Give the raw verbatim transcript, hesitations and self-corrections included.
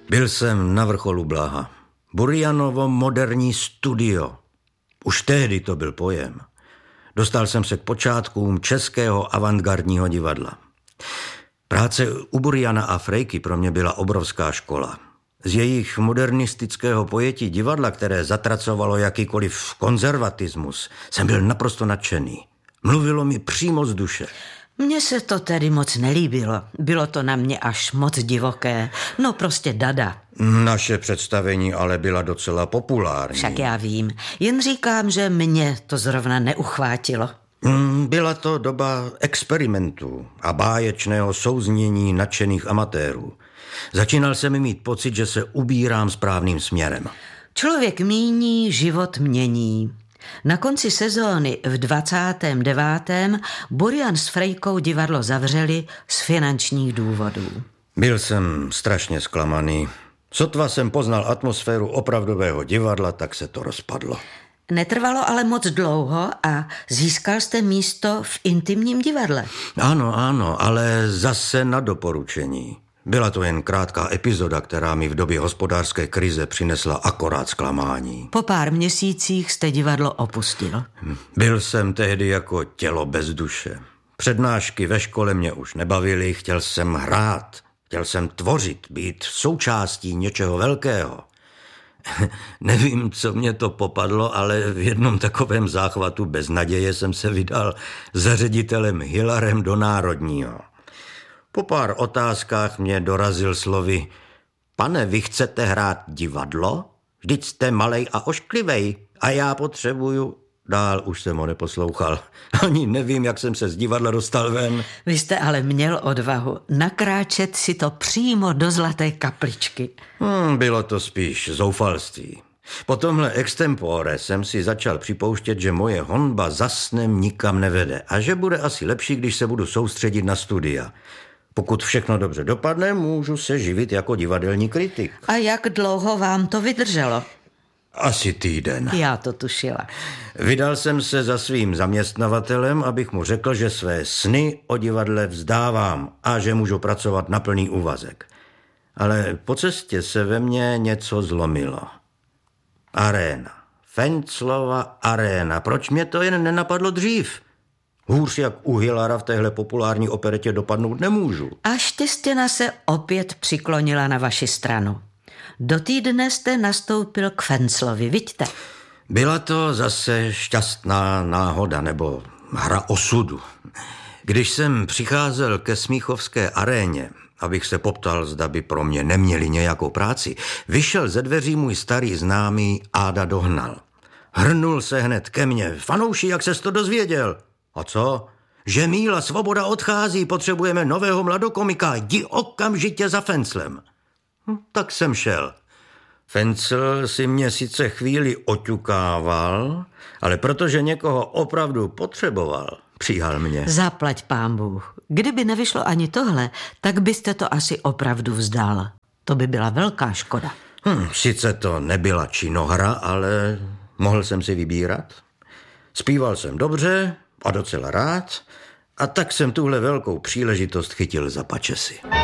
Byl jsem na vrcholu blaha. Burjanovo moderní studio. Už tehdy to byl pojem. Dostal jsem se k počátkům českého avantgardního divadla. Práce u Burjana a Frejky pro mě byla obrovská škola. Z jejich modernistického pojetí divadla, které zatracovalo jakýkoliv konzervatismus, jsem byl naprosto nadšený. Mluvilo mi přímo z duše. Mně se to tedy moc nelíbilo. Bylo to na mě až moc divoké. No prostě dada. Naše představení ale byla docela populární. Však já vím. Jen říkám, že mě to zrovna neuchvátilo. Byla to doba experimentů a báječného souznění nadšených amatérů. Začínal jsem mít pocit, že se ubírám správným směrem. Člověk míní, život mění. Na konci sezóny v dvacátém devátém Burjan s Frejkou divadlo zavřeli z finančních důvodů. Byl jsem strašně zklamaný. Sotva jsem poznal atmosféru opravdového divadla, tak se to rozpadlo. Netrvalo ale moc dlouho a získal jste místo v intimním divadle. Ano, ano, ale zase na doporučení. Byla to jen krátká epizoda, která mi v době hospodářské krize přinesla akorát zklamání. Po pár měsících jste divadlo opustil. Byl jsem tehdy jako tělo bez duše. Přednášky ve škole mě už nebavily, chtěl jsem hrát, chtěl jsem tvořit, být součástí něčeho velkého. Nevím, co mě to popadlo, ale v jednom takovém záchvatu bez naděje jsem se vydal za ředitelem Hilarem do Národního. Po pár otázkách mě dorazil slovy: pane, vy chcete hrát divadlo? Vždyť jste malej a ošklivej a já potřebuju... Dál už jsem ho neposlouchal. Ani nevím, jak jsem se z divadla dostal ven. Vy jste ale měl odvahu nakráčet si to přímo do zlaté kapličky. Hmm, bylo to spíš zoufalství. Po tomhle extempore jsem si začal připouštět, že moje honba za snem nikam nevede a že bude asi lepší, když se budu soustředit na studia. Pokud všechno dobře dopadne, můžu se živit jako divadelní kritik. A jak dlouho vám to vydrželo? Asi týden. Já to tušila. Vydal jsem se za svým zaměstnavatelem, abych mu řekl, že své sny o divadle vzdávám a že můžu pracovat na plný úvazek. Ale po cestě se ve mně něco zlomilo. Aréna. Fenclova aréna. Proč mě to jen nenapadlo dřív? Hůř jak u Hilara v téhle populární operetě dopadnout nemůžu. A štěstěna se opět přiklonila na vaši stranu. Do týdne jste nastoupil k Fenclovi, vidíte? Byla to zase šťastná náhoda nebo hra osudu. Když jsem přicházel ke Smíchovské aréně, abych se poptal, zda by pro mě neměli nějakou práci, vyšel ze dveří můj starý známý Áda Dohnal. Hrnul se hned ke mně. Fanouši, jak ses to dozvěděl? A co? Že Míla Svoboda odchází, potřebujeme nového mladokomika, jdi okamžitě za Fenclem. Hm, tak jsem šel. Fencl si mě sice chvíli oťukával, ale protože někoho opravdu potřeboval, přijal mě. Zaplať pán Bůh. Kdyby nevyšlo ani tohle, tak byste to asi opravdu vzdal. To by byla velká škoda. Hm, sice to nebyla činohra, ale mohl jsem si vybírat. Zpíval jsem dobře a docela rád, a tak jsem tuhle velkou příležitost chytil za pačesy.